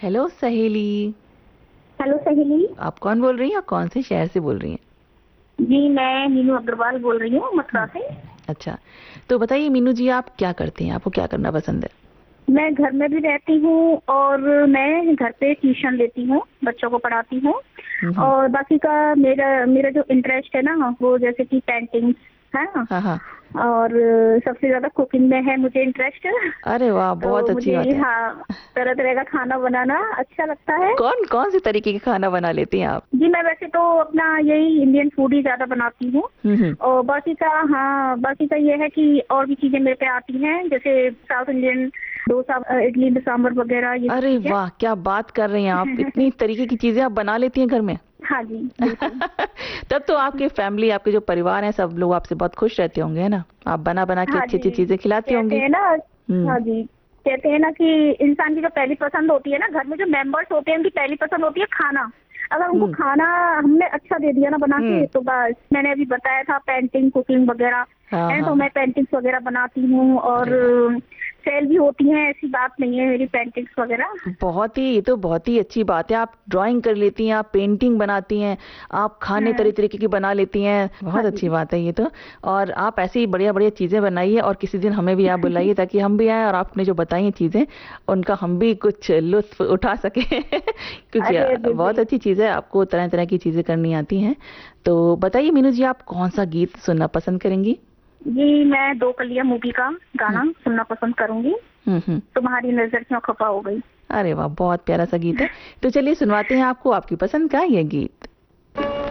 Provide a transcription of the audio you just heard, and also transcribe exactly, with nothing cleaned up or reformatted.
Hello सहेली। Hello सहेली। आप कौन बोल रही हैं और कौन से शहर से बोल रही हैं? जी मैं मीनू अग्रवाल बोल रही हूँ मथुरा हम्म, से। अच्छा। तो बताइए मीनू जी, आप क्या करती हैं? आपको क्या करना पसंद है? मैं घर में भी रहती हूँ और मैं घर पे ट्यूशन लेती हूँ, बच्चों को पढ़ाती हूँ। हम्म। और बाकी का मेरा मेरा जो इंटरेस्ट है ना वो जैसे कि पेंटिंग है ना। हाँ हाँ। और सबसे ज्यादा कुकिंग में है मुझे इंटरेस्ट। अरे वाह, बहुत तो अच्छी मुझे बात है। हाँ, तरह तरह का खाना बनाना अच्छा लगता है। कौन कौन से तरीके के खाना बना लेती हैं आप? जी मैं वैसे तो अपना यही इंडियन फूड ही ज्यादा बनाती हूँ। हम्म हम्म। और बाकी का हाँ, बाकी का ये है कि और भी चीजें मेरे पे आती हैं, जैसे साउथ इंडियन डोसा, अ, इडली सांभर वगैरह ये सब अरे चीजें। वाह, क्या बात कर रही हैं आप! इतनी तरीके की चीजें आप बना लेती हैं घर में। हाँ जी बिल्कुल। तब तो आपके फैमिली, आपके जो परिवार हैं, सब लोग आपसे बहुत खुश रहते होंगे, है ना? आप बना बना के हाँ अच्छी अच्छी जी चीजें खिलाती कहते होंगी। हैं ना। हम्म हाँ जी कहते हैं ना कि इंसान की जो पहली पसंद होती है ना, घर में जो मेंबर्स होते हैं उनकी पहली पसंद होती है खाना। अगर उनको हम्म खाना हमने अच्छा दे दिया ना बना के, हम्म। तो बस मैंने अभी बताया था पेंटिंग कुकिंग वगैरह हाँ है, हाँ तो हाँ। मैं पेंटिंग्स वगैरह बनाती हूँ और अरे वाह, सेल भी होती हैं, ऐसी बात नहीं है मेरी पेंटिंग्स वगैरह। बहुत ही, ये तो बहुत ही अच्छी बात है। आप ड्राइंग कर लेती हैं, आप पेंटिंग बनाती हैं, आप खाने तरह हम्म। तरीके की बना लेती हैं। हाँ बहुत अच्छी जी। बात है ये तो। और आप ऐसे ही बढ़िया बढ़िया चीजें बनाइए और किसी दिन हमें भी आप बुलाइए, ताकि हम भी आए और आपने जो बताई हैं चीजें, उनका हम भी कुछ लुत्फ उठा सके। क्योंकि अरे बहुत बिल्कुल। अच्छी चीज है, आपको तरह तरह की चीजें करनी आती हैं। तो बताइए मीनू जी, आप कौन सा गीत सुनना पसंद करेंगी? जी मैं दो कलियां मूवी का हम्म गाना सुनना पसंद करूंगी। हम्म हम्म। तुम्हारी नजर क्यों खफा हो गई। अरे वाह, बहुत प्यारा सा गीत है। तो चलिए सुनवाते हैं आपको आपकी पसंद का ये गीत।